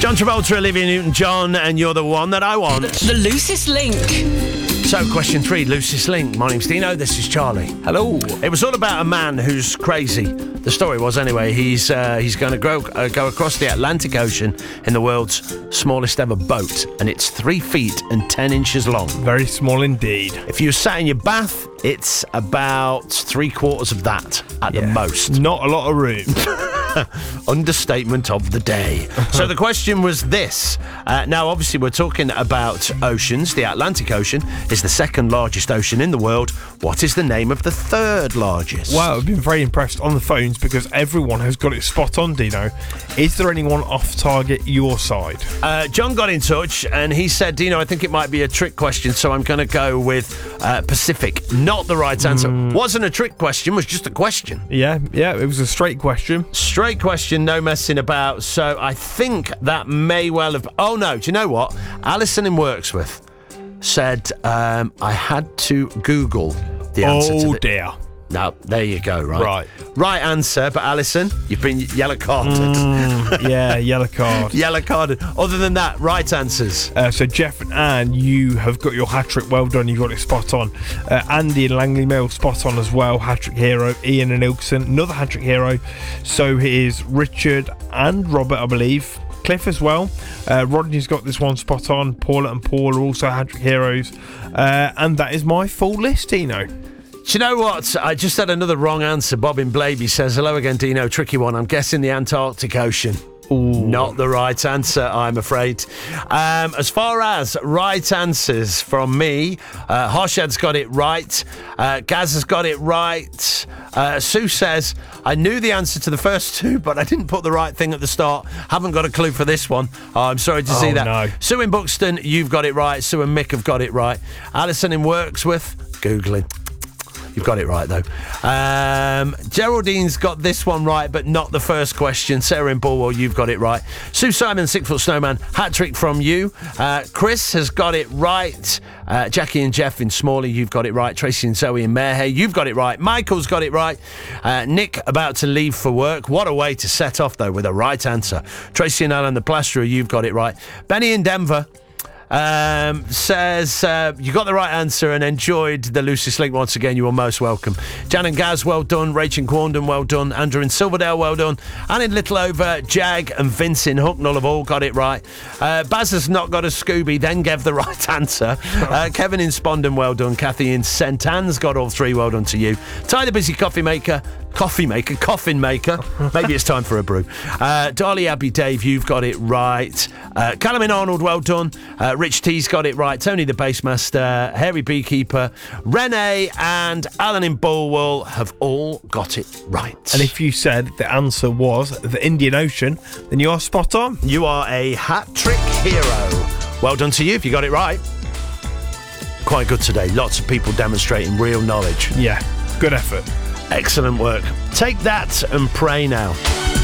John Travolta, Olivia Newton-John, and You're the One That I Want. The loosest link. So, question 3, loosest link. My name's Dino, this is Charlie. Hello. It was all about a man who's crazy. The story was, anyway, he's going to go across the Atlantic Ocean in the world's smallest ever boat, and it's 3 feet and 10 inches long. Very small indeed. If you sat in your bath, it's about 3/4 of that at the most. Not a lot of room. Understatement of the day. So the question was this. Now, obviously, we're talking about oceans. The Atlantic Ocean is the second largest ocean in the world. What is the name of the third largest? Wow, I've been very impressed on the phones because everyone has got it spot on, Dino. Is there anyone off target your side? John got in touch and he said, Dino, I think it might be a trick question, so I'm going to go with Pacific. Not the right answer. Wasn't a trick question, was just a question. Yeah, it was a straight question. Straight question, no messing about. So I think that may well have... Oh, no, do you know what? Alison in Wirksworth said I had to Google the answer to Oh, dear. No, there you go, right? Right answer, but Alison, you've been yellow carded. Yeah, yellow card. Yellow carded. Other than that, right answers. So Jeff and Anne, you have got your hat-trick. Well done, you got it spot on. Andy and Langley Mill, spot on as well. Hat-trick hero. Ian and Ilkson, another hat-trick hero. So here's Richard and Robert, I believe. Cliff as well. Rodney's got this one spot on. Paula and Paul are also hat-trick heroes. And that is my full list, Dino. Do you know what? I just had another wrong answer. Bob in Blaby says, hello again, Dino. Tricky one. I'm guessing the Antarctic Ocean. Ooh. Not the right answer, I'm afraid. As far as right answers from me, Harshad's got it right. Gaz has got it right. Sue says, I knew the answer to the first two, but I didn't put the right thing at the start. Haven't got a clue for this one. Oh, I'm sorry to see that. No. Sue in Buxton, you've got it right. Sue and Mick have got it right. Alison in Wirksworth, Googling. You've got it right, though. Geraldine's got this one right, but not the first question. Sarah in Bulwell, you've got it right. Sue Simon, 6 Foot Snowman, hat-trick from you. Chris has got it right. Jackie and Jeff in Smalley, you've got it right. Tracy and Zoe in Marehay, you've got it right. Michael's got it right. Nick, about to leave for work. What a way to set off, though, with a right answer. Tracy and Alan, the plasterer, you've got it right. Benny in Denver says you got the right answer and enjoyed the loosest link once again. You are most welcome. Jan and Gaz, well done. Rach in Quandon, well done. Andrew in Silverdale, well done. Anne in Littleover, Jag and Vince in Hucknall have all got it right. Baz has not got a Scooby, then gave the right answer. Kevin in Spondon, well done. Kathy in St Anne's got all three, well done to you. Ty the Busy Coffin Maker. Maybe it's time for a brew. Darley Abbey Dave, you've got it right. Callum in Arnold, well done. Rich T's got it right. Tony the Bassmaster, Hairy Beekeeper, Renee and Alan in Bulwell have all got it right. And if you said the answer was the Indian Ocean, then you are spot on. You are a hat-trick hero. Well done to you if you got it right. Quite good today. Lots of people demonstrating real knowledge. Yeah, good effort. Excellent work. Take that and pray now.